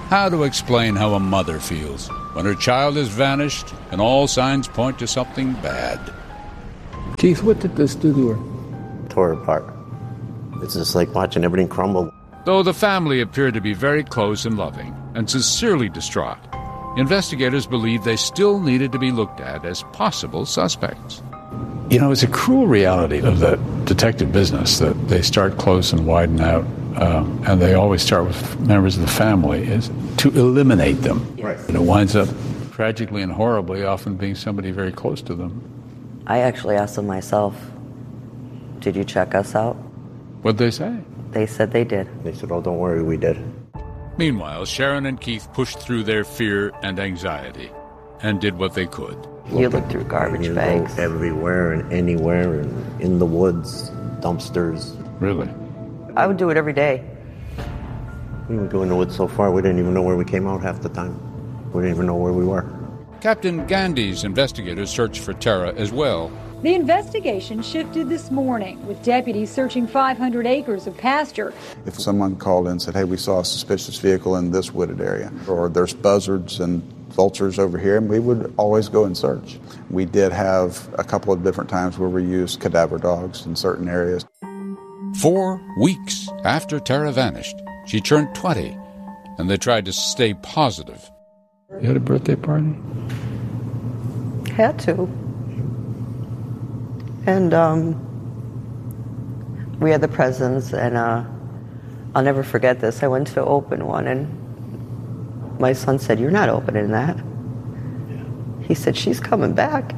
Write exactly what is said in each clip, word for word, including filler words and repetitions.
how to explain how a mother feels when her child has vanished and all signs point to something bad. Keith, what did this do to her? Tore her apart. It's just like watching everything crumble. Though the family appeared to be very close and loving and sincerely distraught, investigators believed they still needed to be looked at as possible suspects. You know, it's a cruel reality of the detective business that they start close and widen out, uh, and they always start with members of the family, is to eliminate them. Right. And it winds up tragically and horribly often being somebody very close to them. I actually asked them myself, did you check us out? What'd they say? They said they did. They said, oh, don't worry, we did. Meanwhile, Sharon and Keith pushed through their fear and anxiety and did what they could. You looked through garbage you bags. Go everywhere and anywhere and in the woods, dumpsters. Really? I would do it every day. We would go in the woods so far, we didn't even know where we came out half the time. We didn't even know where we were. Captain Gandy's investigators searched for Tara as well. The investigation shifted this morning, with deputies searching five hundred acres of pasture. If someone called in and said, hey, we saw a suspicious vehicle in this wooded area, or there's buzzards and vultures over here, and we would always go and search. We did have a couple of different times where we used cadaver dogs in certain areas. Four weeks after Tara vanished, she turned twenty, and they tried to stay positive. You had a birthday party? Had to. And um, we had the presents, and uh, I'll never forget this. I went to open one, and my son said, you're not opening that. He said, she's coming back.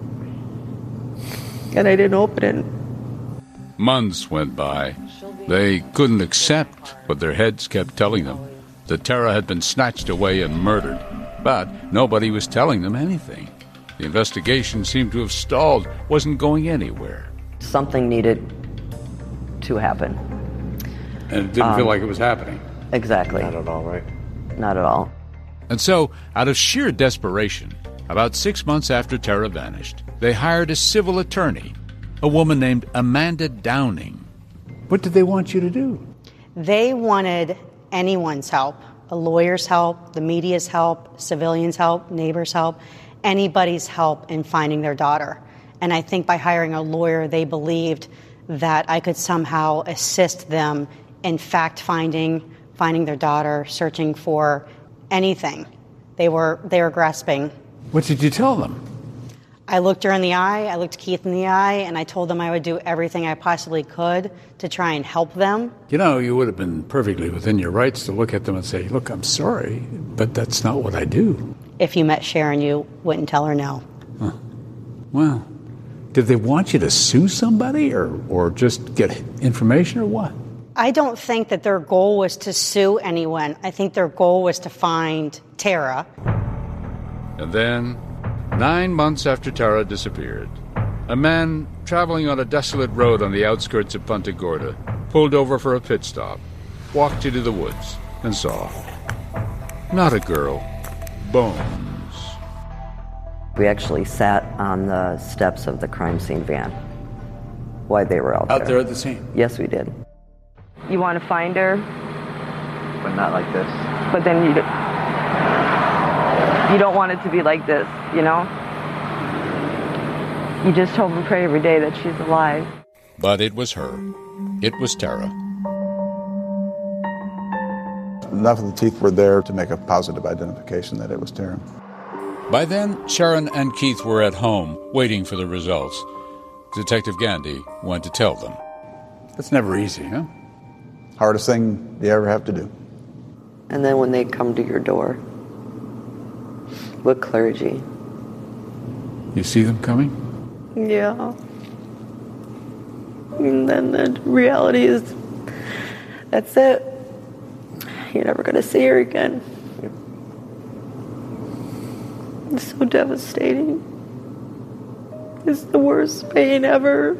And I didn't open it. Months went by. They couldn't accept what their heads kept telling them, that Tara had been snatched away and murdered. But nobody was telling them anything. The investigation seemed to have stalled, wasn't going anywhere. Something needed to happen. And it didn't Um, feel like it was happening. Exactly. Not at all, right? Not at all. And so, out of sheer desperation, about six months after Tara vanished, they hired a civil attorney, a woman named Amanda Downing. What did they want you to do? They wanted anyone's help, a lawyer's help, the media's help, civilians' help, neighbors' help, anybody's help in finding their daughter. And I think by hiring a lawyer, they believed that I could somehow assist them in fact finding, finding their daughter, searching for anything. They were, they were grasping. What did you tell them? I looked her in the eye, I looked Keith in the eye, and I told them I would do everything I possibly could to try and help them. You know, you would have been perfectly within your rights to look at them and say, look, I'm sorry, but that's not what I do. If you met Sharon, you wouldn't tell her no. Huh. Well, did they want you to sue somebody or, or just get information or what? I don't think that their goal was to sue anyone. I think their goal was to find Tara. And then, nine months after Tara disappeared, a man traveling on a desolate road on the outskirts of Punta Gorda pulled over for a pit stop, walked into the woods, and saw not a girl, bones. We actually sat on the steps of the crime scene van while they were out, Out there. there at the scene? Yes, we did. You want to find her, But not like this. but then you don't, you don't want it to be like this, you know? You just hope and pray every day that she's alive. But it was her. It was Tara. Enough of the teeth were there to make a positive identification that it was Tara. By then, Sharon and Keith were at home, waiting for the results. Detective Gandy went to tell them. That's never easy, huh? Hardest thing you ever have to do. And then when they come to your door with clergy. You see them coming? Yeah. And then the reality is, that's it. You're never going to see her again. It's so devastating. It's the worst pain ever.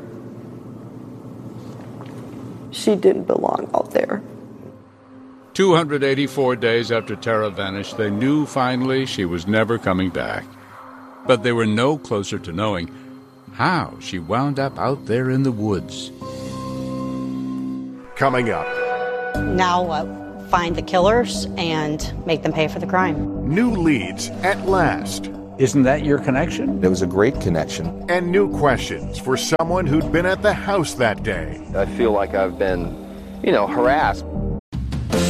She didn't belong out there. two hundred eighty-four days after Tara vanished, they knew finally she was never coming back. But they were no closer to knowing how she wound up out there in the woods. Coming up. Now what? find the killers and make them pay for the crime. New leads at last. Isn't that your connection? It was a great connection. And new questions for someone who'd been at the house that day. I feel like I've been, you know, harassed.